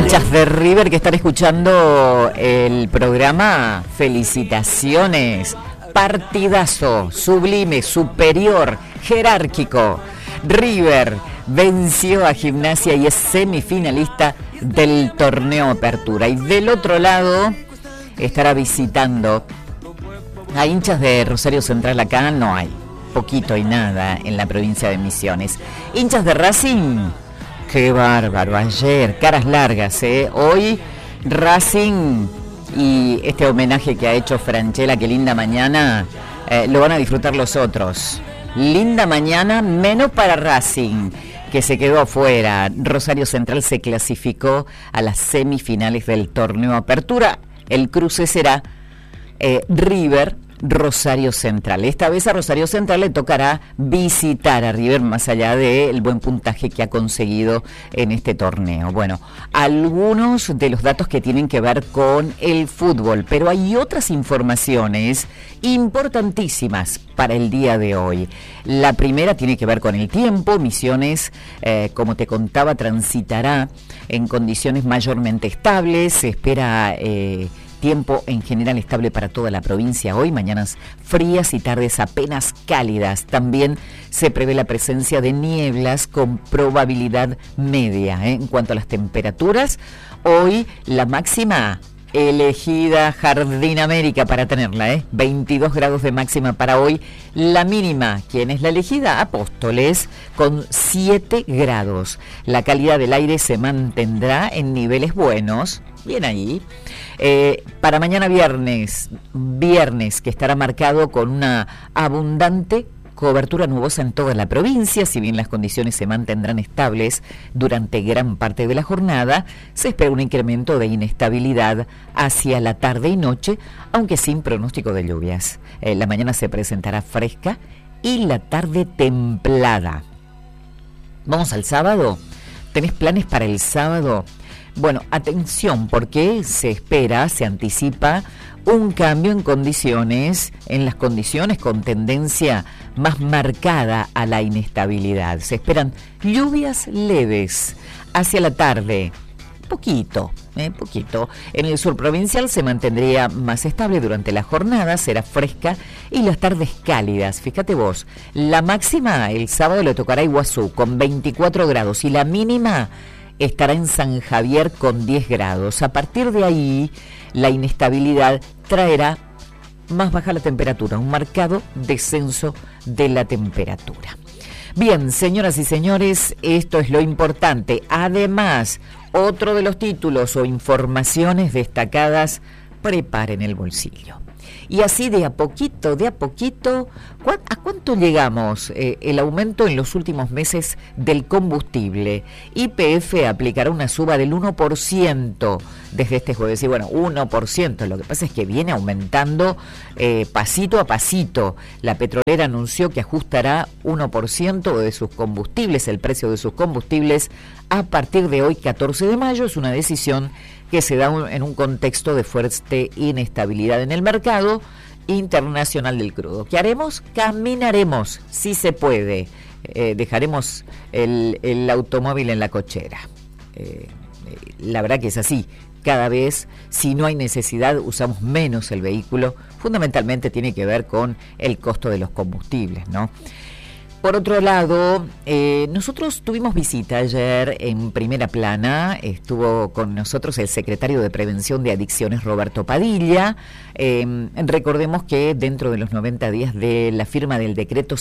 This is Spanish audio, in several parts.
Hinchas de River que están escuchando el programa, felicitaciones, partidazo, sublime, superior, jerárquico. River venció a Gimnasia y es semifinalista del torneo Apertura. Y del otro lado estará visitando a hinchas de Rosario Central. Acá no hay, poquito y nada en la provincia de Misiones. Hinchas de Racing, qué bárbaro, ayer, caras largas, hoy Racing y este homenaje que ha hecho Franchella, qué linda mañana, lo van a disfrutar los otros. Linda mañana, menos para Racing, que se quedó afuera. Rosario Central se clasificó a las semifinales del torneo Apertura. El cruce será River Rosario Central. Esta vez a Rosario Central le tocará visitar a River, más allá del buen puntaje que ha conseguido en este torneo. Bueno, algunos de los datos que tienen que ver con el fútbol, pero hay otras informaciones importantísimas para el día de hoy. La primera tiene que ver con el tiempo. Misiones, como te contaba, transitará en condiciones mayormente estables. Se espera tiempo en general estable para toda la provincia hoy, mañanas frías y tardes apenas cálidas. También se prevé la presencia de nieblas con probabilidad media. En cuanto a las temperaturas, hoy la máxima elegida Jardín América para tenerla, 22 grados de máxima para hoy. La mínima, ¿quién es la elegida? Apóstoles, con 7 grados. La calidad del aire se mantendrá en niveles buenos. Bien ahí. Para mañana viernes, que estará marcado con una abundante cobertura nubosa en toda la provincia. Si bien las condiciones se mantendrán estables durante gran parte de la jornada, se espera un incremento de inestabilidad hacia la tarde y noche, aunque sin pronóstico de lluvias. La mañana se presentará fresca y la tarde templada. Vamos al sábado. ¿Tenés planes para el sábado? Bueno, atención, porque se anticipa un cambio en las condiciones con tendencia más marcada a la inestabilidad. Se esperan lluvias leves hacia la tarde, poquito. En el sur provincial se mantendría más estable durante la jornada, será fresca y las tardes cálidas. Fíjate vos, la máxima el sábado le tocará a Iguazú con 24 grados y la mínima estará en San Javier con 10 grados. A partir de ahí, la inestabilidad traerá más baja la temperatura, un marcado descenso de la temperatura. Bien, señoras y señores, esto es lo importante. Además, otro de los títulos o informaciones destacadas, preparen el bolsillo. Y así de a poquito, ¿a cuánto llegamos? El aumento en los últimos meses del combustible. YPF aplicará una suba del 1% desde este jueves. Y bueno, 1%, lo que pasa es que viene aumentando pasito a pasito. La petrolera anunció que ajustará 1% de sus combustibles, el precio de sus combustibles, a partir de hoy, 14 de mayo. Es una decisión que se da en un contexto de fuerte inestabilidad en el mercado internacional del crudo. ¿Qué haremos? Caminaremos, si se puede. Dejaremos el automóvil en la cochera. La verdad que es así. Cada vez, si no hay necesidad, usamos menos el vehículo. Fundamentalmente tiene que ver con el costo de los combustibles, ¿no? Por otro lado, nosotros tuvimos visita ayer en Primera Plana. Estuvo con nosotros el secretario de Prevención de Adicciones, Roberto Padilla. Recordemos que dentro de los 90 días de la firma del decreto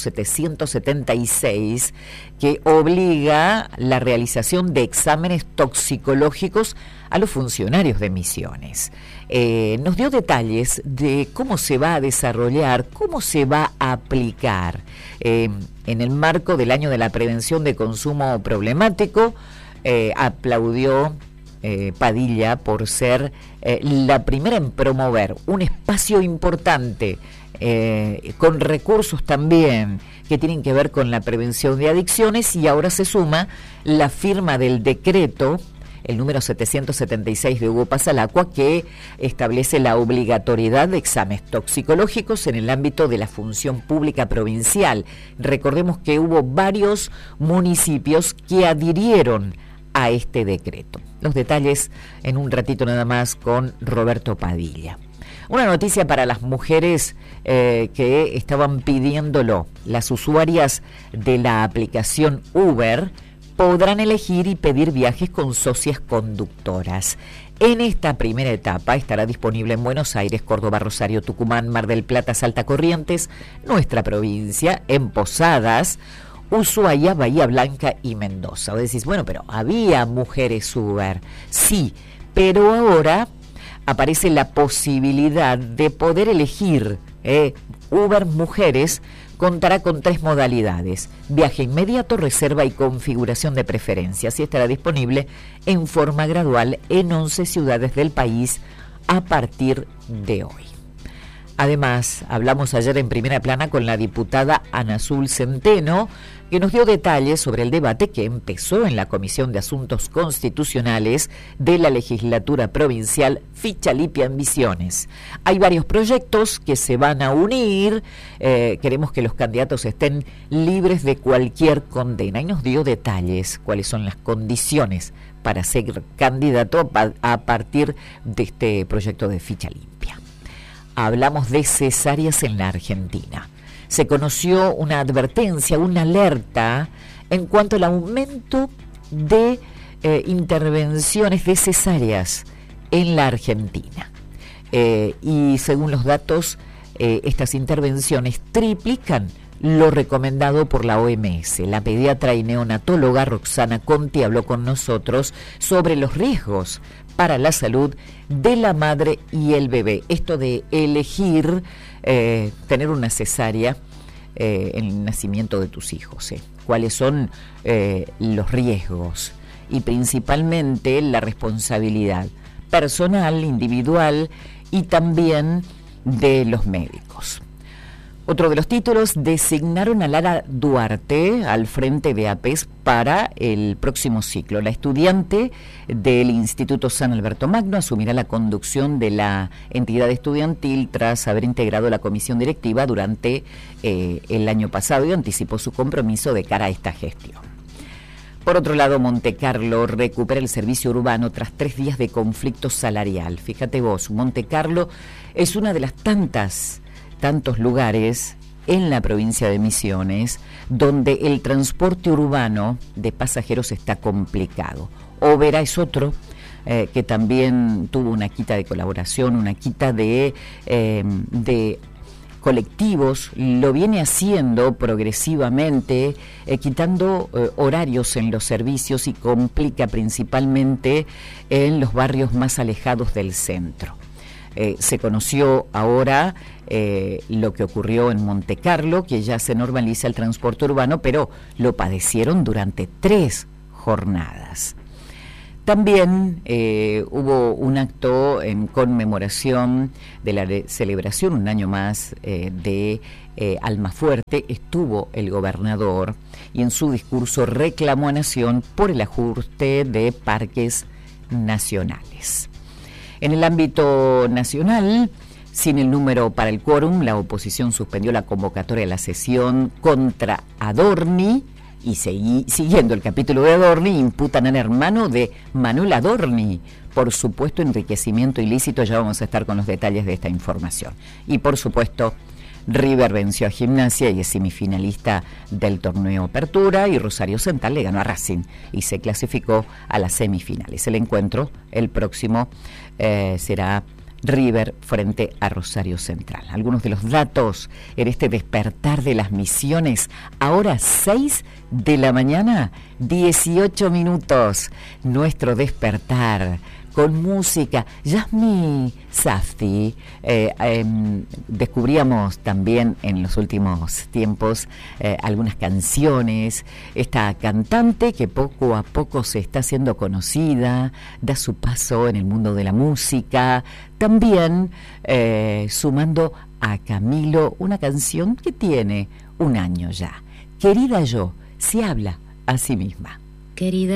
776, que obliga la realización de exámenes toxicológicos a los funcionarios de Misiones. Nos dio detalles de cómo se va a desarrollar, cómo se va a aplicar. En el marco del año de la prevención de consumo problemático, aplaudió Padilla por ser la primera en promover un espacio importante, con recursos también que tienen que ver con la prevención de adicciones, y ahora se suma la firma del decreto, el número 776 de Hugo Pasalacqua, que establece la obligatoriedad de exámenes toxicológicos en el ámbito de la función pública provincial. Recordemos que hubo varios municipios que adhirieron a este decreto. Los detalles en un ratito nada más con Roberto Padilla. Una noticia para las mujeres que estaban pidiéndolo. Las usuarias de la aplicación Uber podrán elegir y pedir viajes con socias conductoras. En esta primera etapa estará disponible en Buenos Aires, Córdoba, Rosario, Tucumán, Mar del Plata, Salta, Corrientes, nuestra provincia, en Posadas, Ushuaia, Bahía Blanca y Mendoza. O decís, bueno, pero había mujeres Uber. Sí, pero ahora aparece la posibilidad de poder elegir. Uber Mujeres contará con 3 modalidades: viaje inmediato, reserva y configuración de preferencias, y estará disponible en forma gradual en 11 ciudades del país a partir de hoy. Además, hablamos ayer en Primera Plana con la diputada Ana Azul Centeno, que nos dio detalles sobre el debate que empezó en la Comisión de Asuntos Constitucionales de la legislatura provincial Ficha Limpia en Misiones. Hay varios proyectos que se van a unir, queremos que los candidatos estén libres de cualquier condena, y nos dio detalles, cuáles son las condiciones para ser candidato a partir de este proyecto de Ficha Limpia. Hablamos de cesáreas en la Argentina. Se conoció una advertencia, una alerta en cuanto al aumento de intervenciones de cesáreas en la Argentina. Y según los datos, estas intervenciones triplican lo recomendado por la OMS. La pediatra y neonatóloga Roxana Conti habló con nosotros sobre los riesgos para la salud de la madre y el bebé. Esto de elegir tener una cesárea en el nacimiento de tus hijos. ¿Cuáles son los riesgos? Y principalmente la responsabilidad personal, individual y también de los médicos. Otro de los títulos: designaron a Lara Duarte al frente de APES para el próximo ciclo. La estudiante del Instituto San Alberto Magno asumirá la conducción de la entidad estudiantil tras haber integrado la comisión directiva durante el año pasado, y anticipó su compromiso de cara a esta gestión. Por otro lado, Montecarlo recupera el servicio urbano tras 3 días de conflicto salarial. Fíjate vos, Montecarlo es una de las tantos lugares en la provincia de Misiones donde el transporte urbano de pasajeros está complicado. Oberá es otro que también tuvo una quita de colaboración, una quita de colectivos, lo viene haciendo progresivamente, quitando horarios en los servicios, y complica principalmente en los barrios más alejados del centro. Se conoció ahora lo que ocurrió en Montecarlo, que ya se normaliza el transporte urbano, pero lo padecieron durante 3 jornadas. También hubo un acto en conmemoración de la celebración, un año más, de Almafuerte. Estuvo el gobernador y en su discurso reclamó a Nación por el ajuste de parques nacionales. En el ámbito nacional, sin el número para el quórum, la oposición suspendió la convocatoria de la sesión contra Adorni, y siguiendo el capítulo de Adorni, imputan al hermano de Manuel Adorni por supuesto enriquecimiento ilícito. Ya vamos a estar con los detalles de esta información. Y por supuesto, River venció a Gimnasia y es semifinalista del torneo Apertura, y Rosario Central le ganó a Racing y se clasificó a las semifinales. El encuentro, el próximo, será River frente a Rosario Central. Algunos de los datos en este despertar de las Misiones. Ahora 6 de la mañana, 18 minutos. Nuestro despertar con música. Yasmi Safdie, descubríamos también en los últimos tiempos algunas canciones. Esta cantante que poco a poco se está haciendo conocida, da su paso en el mundo de la música, también sumando a Camilo una canción que tiene un año ya. Querida Yo, se habla a sí misma. Querida